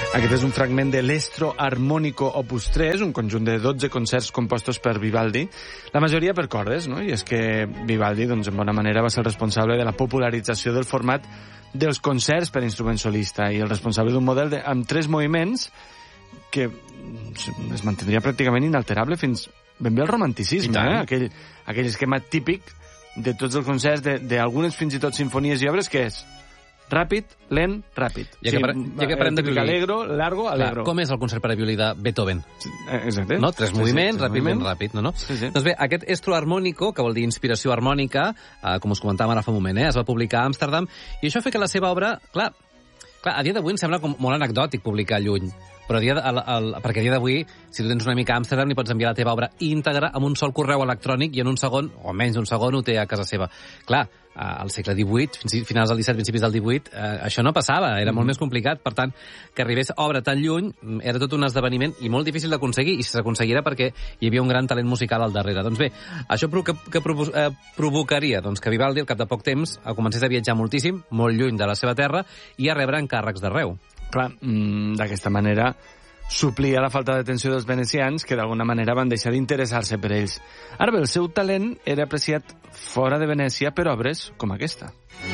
Aquest és un fragment de l'Estro Armonico Opus 3, un conjunt de 12 concerts compostos per Vivaldi, la majoria per cordes, no? I és que Vivaldi, doncs, en bona manera, va ser el responsable de la popularització del format dels concerts per instrument solista i el responsable d'un model amb 3 moviments que es mantindria pràcticament inalterable fins ben bé el romanticisme, aquell esquema típic de tots els concerts, d'algunes fins i tot sinfonies i obres, que és ràpid, lent, ràpid. Ja que parlem de violí. Allegro, largo, allegro. Com és el concert per a violí de Beethoven? Exacte. No? 3 moviments, ràpid, no? Sí. Doncs bé, aquest Estro Armonico, que vol dir inspiració harmònica, com us comentàvem ara fa un moment, es va publicar a Amsterdam, i això fa que la seva obra, clar, a dia d'avui em sembla com molt anecdòtic publicar lluny, però perquè a dia d'avui, si tu tens una mica a Amsterdam, li pots enviar la teva obra íntegra amb un sol correu electrònic i en un segon, o menys d'un segon, ho té a casa seva. Clar, al segle XVIII, finals del XVII, principis del XVIII, això no passava, era molt més complicat. Per tant, que arribés obra tan lluny era tot un esdeveniment i molt difícil d'aconseguir, i si s'aconseguirà perquè hi havia un gran talent musical al darrere. Doncs bé, això que provocaria que Vivaldi, al cap de poc temps, comencés a viatjar moltíssim, molt lluny de la seva terra, i a rebre encàrrecs d'arreu. Clar, d'aquesta manera suplia la falta d'atenció dels venecians, que d'alguna manera van deixar d'interessar-se per ells. Ara bé, el seu talent era apreciat fora de Venècia per obres com aquesta.